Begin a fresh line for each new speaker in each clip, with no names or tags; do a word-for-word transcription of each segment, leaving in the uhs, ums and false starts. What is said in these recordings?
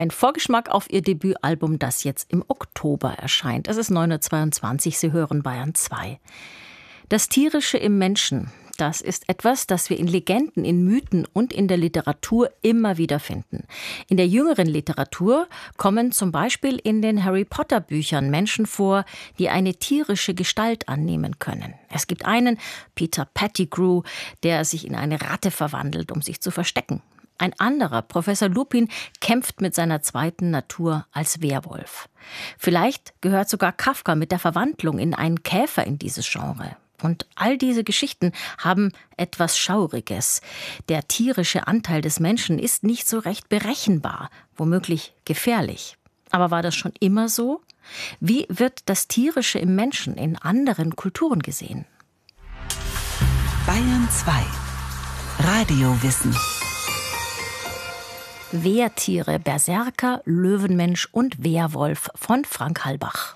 Ein Vorgeschmack auf ihr Debütalbum, das jetzt im Oktober erscheint. Es ist neun Uhr zweiundzwanzig, Sie hören Bayern zwei. Das Tierische im Menschen, das ist etwas, das wir in Legenden, in Mythen und in der Literatur immer wieder finden. In der jüngeren Literatur kommen zum Beispiel in den Harry-Potter-Büchern Menschen vor, die eine tierische Gestalt annehmen können. Es gibt einen, Peter Pettigrew, der sich in eine Ratte verwandelt, um sich zu verstecken. Ein anderer, Professor Lupin, kämpft mit seiner zweiten Natur als Werwolf. Vielleicht gehört sogar Kafka mit der Verwandlung in einen Käfer in dieses Genre. Und all diese Geschichten haben etwas Schauriges. Der tierische Anteil des Menschen ist nicht so recht berechenbar, womöglich gefährlich. Aber war das schon immer so? Wie wird das Tierische im Menschen in anderen Kulturen gesehen?
Bayern zwei. Radiowissen.
Wehrtiere, Berserker, Löwenmensch und Werwolf von Frank Halbach.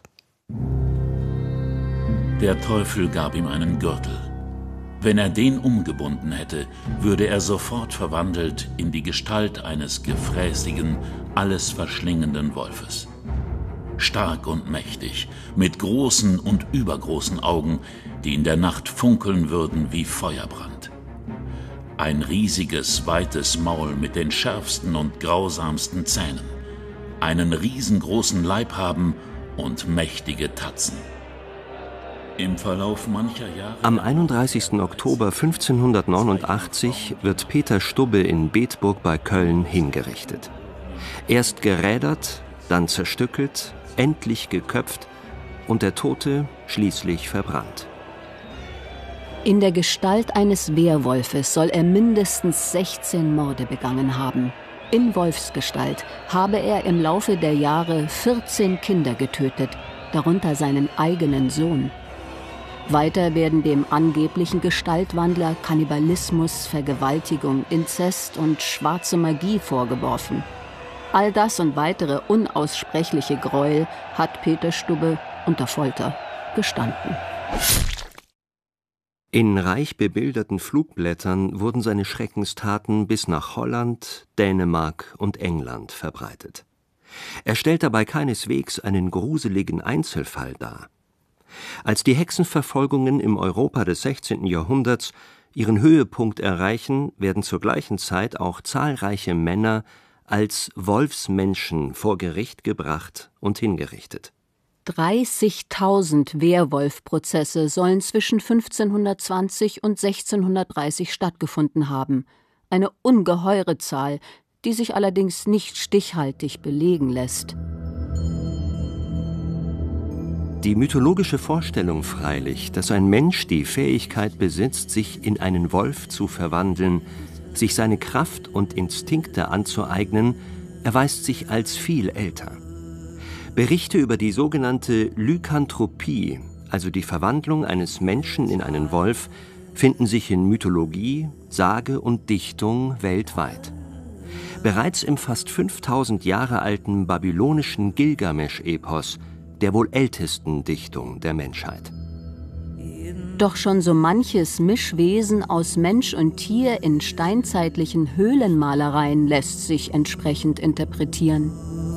Der Teufel gab ihm einen Gürtel. Wenn er den umgebunden hätte, würde er sofort verwandelt in die Gestalt eines gefräßigen, alles verschlingenden Wolfes. Stark und mächtig, mit großen und übergroßen Augen, die in der Nacht funkeln würden wie Feuerbrand. Ein riesiges, weites Maul mit den schärfsten und grausamsten Zähnen, einen riesengroßen Leib haben und mächtige Tatzen. Im Verlauf mancher Jahre...
Am einunddreißigsten Oktober fünfzehnhundertneunundachtzig wird Peter Stubbe in Bedburg bei Köln hingerichtet. Erst gerädert, dann zerstückelt, endlich geköpft und der Tote schließlich verbrannt.
In der Gestalt eines Werwolfes soll er mindestens sechzehn Morde begangen haben. In Wolfsgestalt habe er im Laufe der Jahre vierzehn Kinder getötet, darunter seinen eigenen Sohn. Weiter werden dem angeblichen Gestaltwandler Kannibalismus, Vergewaltigung, Inzest und schwarze Magie vorgeworfen. All das und weitere unaussprechliche Gräuel hat Peter Stubbe unter Folter gestanden.
In reich bebilderten Flugblättern wurden seine Schreckenstaten bis nach Holland, Dänemark und England verbreitet. Er stellt dabei keineswegs einen gruseligen Einzelfall dar. Als die Hexenverfolgungen im Europa des sechzehnten Jahrhunderts ihren Höhepunkt erreichen, werden zur gleichen Zeit auch zahlreiche Männer als Wolfsmenschen vor Gericht gebracht und hingerichtet.
dreißigtausend Werwolf-Prozesse sollen zwischen fünfzehnhundertzwanzig und sechzehnhundertdreißig stattgefunden haben. Eine ungeheure Zahl, die sich allerdings nicht stichhaltig belegen lässt.
Die mythologische Vorstellung freilich, dass ein Mensch die Fähigkeit besitzt, sich in einen Wolf zu verwandeln, sich seine Kraft und Instinkte anzueignen, erweist sich als viel älter. Berichte über die sogenannte Lykanthropie, also die Verwandlung eines Menschen in einen Wolf, finden sich in Mythologie, Sage und Dichtung weltweit. Bereits im fast fünftausend Jahre alten babylonischen Gilgamesch-Epos, der wohl ältesten Dichtung der Menschheit.
Doch schon so manches Mischwesen aus Mensch und Tier in steinzeitlichen Höhlenmalereien lässt sich entsprechend interpretieren.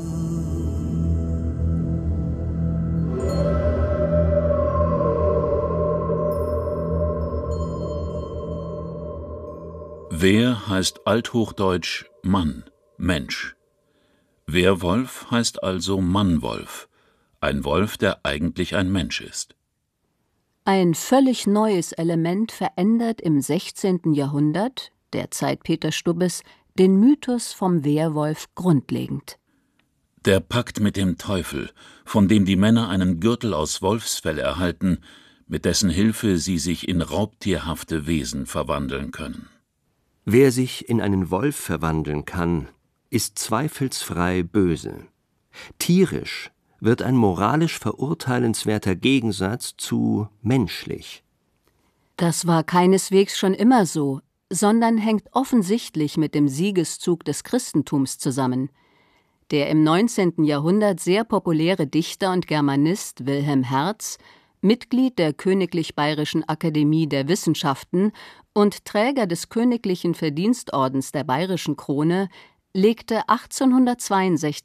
Wehr heißt althochdeutsch Mann, Mensch. Werwolf heißt also Mannwolf, ein Wolf, der eigentlich ein Mensch ist.
Ein völlig neues Element verändert im sechzehnten Jahrhundert, der Zeit Peter Stubbes, den Mythos vom Werwolf grundlegend.
Der Pakt mit dem Teufel, von dem die Männer einen Gürtel aus Wolfsfell erhalten, mit dessen Hilfe sie sich in raubtierhafte Wesen verwandeln können.
Wer sich in einen Wolf verwandeln kann, ist zweifelsfrei böse. Tierisch wird ein moralisch verurteilenswerter Gegensatz zu menschlich.
Das war keineswegs schon immer so, sondern hängt offensichtlich mit dem Siegeszug des Christentums zusammen. Der im neunzehnten Jahrhundert sehr populäre Dichter und Germanist Wilhelm Herz, Mitglied der Königlich Bayerischen Akademie der Wissenschaften und Träger des Königlichen Verdienstordens der Bayerischen Krone, legte achtzehnhundertzweiundsechzig